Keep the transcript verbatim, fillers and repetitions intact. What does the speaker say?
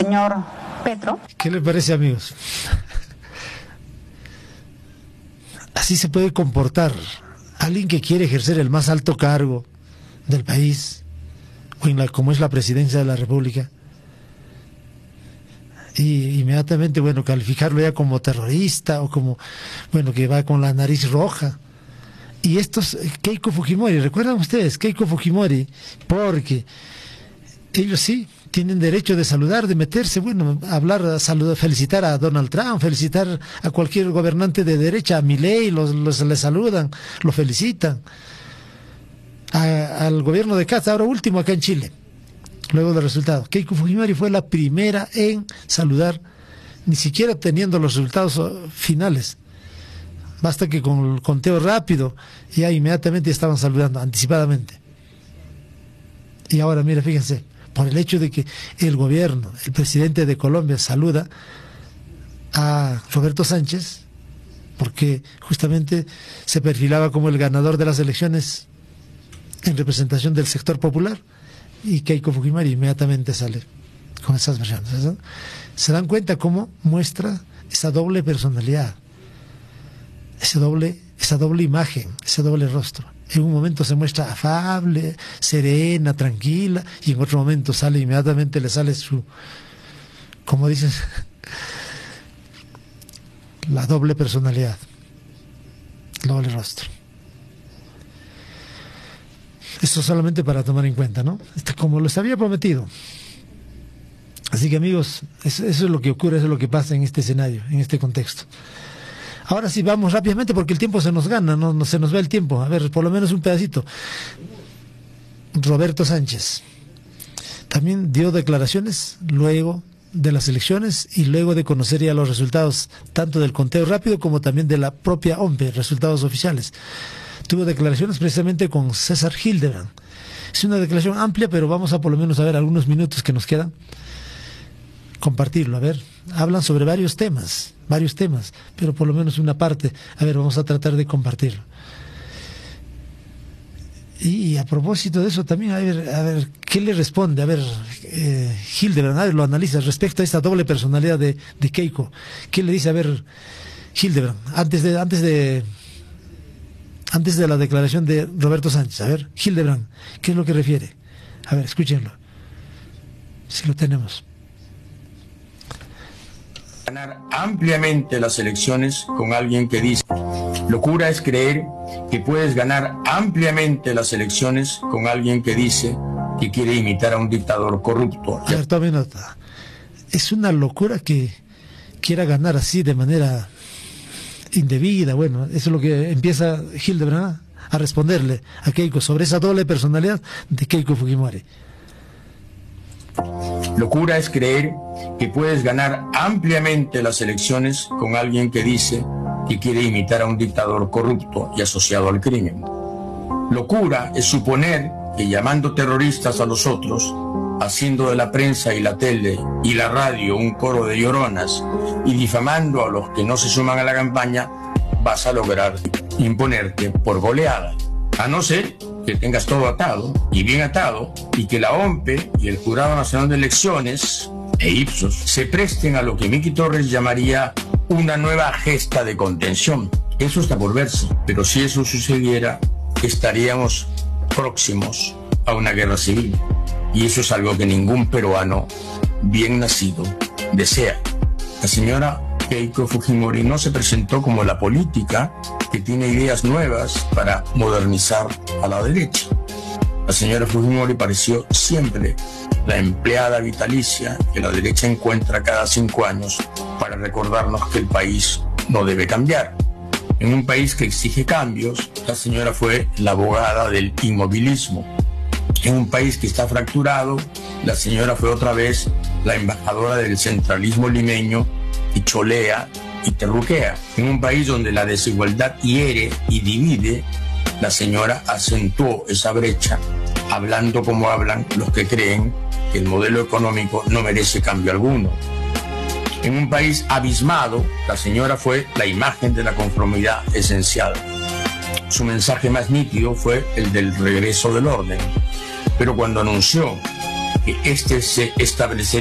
Señor Petro. ¿Qué le parece, amigos? Así se puede comportar alguien que quiere ejercer el más alto cargo del país, o en la, como es la presidencia de la República, y inmediatamente, bueno, calificarlo ya como terrorista, o como, bueno, que va con la nariz roja. Y estos, Keiko Fujimori, ¿recuerdan ustedes? Keiko Fujimori, porque ellos sí tienen derecho de saludar, de meterse, bueno, hablar, saludar, felicitar a Donald Trump, felicitar a cualquier gobernante de derecha, a Milei, los, los le saludan, lo felicitan. A, al gobierno de Katz, ahora último acá en Chile, luego del resultado. Keiko Fujimori fue la primera en saludar, ni siquiera teniendo los resultados finales. Basta que con el conteo rápido, ya inmediatamente estaban saludando, anticipadamente. Y ahora, mira, fíjense, por el hecho de que el gobierno, el presidente de Colombia saluda a Roberto Sánchez, porque justamente se perfilaba como el ganador de las elecciones en representación del sector popular, y Keiko Fujimori inmediatamente sale con esas versiones, ¿no? Se dan cuenta cómo muestra esa doble personalidad, ese doble, esa doble imagen, ese doble rostro. En un momento se muestra afable, serena, tranquila, y en otro momento sale inmediatamente, le sale su, como dices, la doble personalidad, el doble rostro. Eso solamente para tomar en cuenta, ¿no? Como les había prometido. Así que, amigos, eso, eso es lo que ocurre, eso es lo que pasa en este escenario, en este contexto. Ahora sí, vamos rápidamente porque el tiempo se nos gana, no, no se nos va el tiempo. A ver, por lo menos un pedacito. Roberto Sánchez también dio declaraciones luego de las elecciones y luego de conocer ya los resultados tanto del conteo rápido como también de la propia O M P E, resultados oficiales. Tuvo declaraciones precisamente con César Hildebrand. Es una declaración amplia, pero vamos a por lo menos a ver algunos minutos que nos quedan, compartirlo. A ver, hablan sobre varios temas, varios temas, pero por lo menos una parte. A ver, vamos a tratar de compartirlo. Y a propósito de eso también, a ver, a ver ¿qué le responde? A ver, eh, Hildebrand, a ver, lo analiza respecto a esta doble personalidad de, de Keiko. ¿Qué le dice? A ver, Hildebrand, antes de, antes de, antes de la declaración de Roberto Sánchez. A ver, Hildebrand, ¿qué es lo que refiere? A ver, escúchenlo, si lo tenemos. Ganar ampliamente las elecciones con alguien que dice: locura es creer que puedes ganar ampliamente las elecciones con alguien que dice que quiere imitar a un dictador corrupto. A ver, tome nota. Es una locura que quiera ganar así de manera indebida. Bueno, eso es lo que empieza Hildebrand a responderle a Keiko sobre esa doble personalidad de Keiko Fujimori. Locura es creer que puedes ganar ampliamente las elecciones con alguien que dice que quiere imitar a un dictador corrupto y asociado al crimen. Locura es suponer que llamando terroristas a los otros, haciendo de la prensa y la tele y la radio un coro de lloronas y difamando a los que no se suman a la campaña, vas a lograr imponerte por goleada. A no ser que tengas todo atado y bien atado y que la O M P E y el Jurado Nacional de Elecciones e Ipsos se presten a lo que Miki Torres llamaría una nueva gesta de contención. Eso está por verse, pero si eso sucediera, estaríamos próximos a una guerra civil. Y eso es algo que ningún peruano bien nacido desea. La señora Keiko Fujimori no se presentó como la política que tiene ideas nuevas para modernizar a la derecha. La señora Fujimori pareció siempre la empleada vitalicia que la derecha encuentra cada cinco años para recordarnos que el país no debe cambiar. En un país que exige cambios, la señora fue la abogada del inmovilismo. En un país que está fracturado, la señora fue otra vez la embajadora del centralismo limeño y cholea y terruquea. En un país donde la desigualdad hiere y divide, la señora acentuó esa brecha, hablando como hablan los que creen que el modelo económico no merece cambio alguno. En un país abismado, la señora fue la imagen de la conformidad esencial. Su mensaje más nítido fue el del regreso del orden. Pero cuando anunció que este se establecería